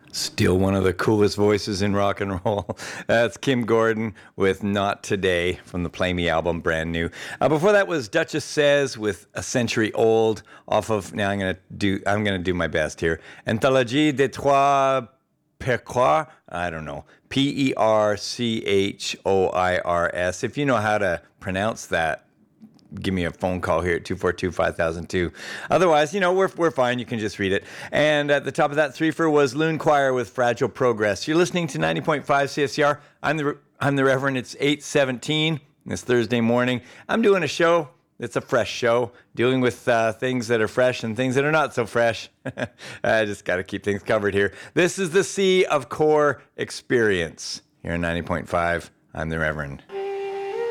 Still one of the coolest voices in rock and roll. That's Kim Gordon with Not Today from the Play Me album, brand new. Before that was Duchess Says with A Century Old off of, now I'm gonna do my best here. Anthologie des Trois Perchoirs, I don't know, Perchoirs. If you know how to pronounce that, give me a phone call here at 242-5002. Otherwise, we're fine. You can just read it. And at the top of that threefer was Loon Choir with Fragile Progress. You're listening to 90.5 CFCR. I'm the Reverend. It's 8:17 this Thursday morning. I'm doing a show. It's a fresh show, dealing with things that are fresh and things that are not so fresh. I just got to keep things covered here. This is the Sea of Core Experience here in 90.5. I'm the Reverend.